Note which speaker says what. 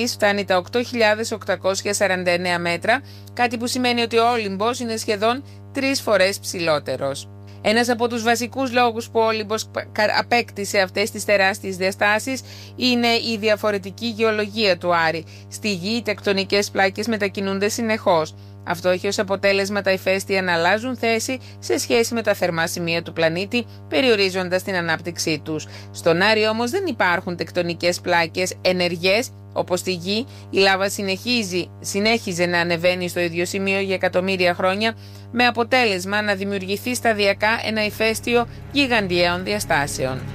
Speaker 1: Γης φτάνει τα 8.849 μέτρα, κάτι που σημαίνει ότι ο Όλυμπος είναι σχεδόν 3 φορές ψηλότερος. Ένας από τους βασικούς λόγους που ο Όλυμπος απέκτησε αυτές τις τεράστιες διαστάσεις είναι η διαφορετική γεωλογία του Άρη. Στη Γη οι τεκτονικές πλάκες μετακινούνται συνεχώς. Αυτό έχει ως αποτέλεσμα τα ηφαίστεια να αλλάζουν θέση σε σχέση με τα θερμά σημεία του πλανήτη, περιορίζοντας την ανάπτυξή τους. Στον Άρη όμως δεν υπάρχουν τεκτονικές πλάκες ενεργές, όπως στη Γη. Η λάβα συνέχιζε να ανεβαίνει στο ίδιο σημείο για εκατομμύρια χρόνια, με αποτέλεσμα να δημιουργηθεί σταδιακά ένα ηφαίστειο γιγαντιαίων διαστάσεων.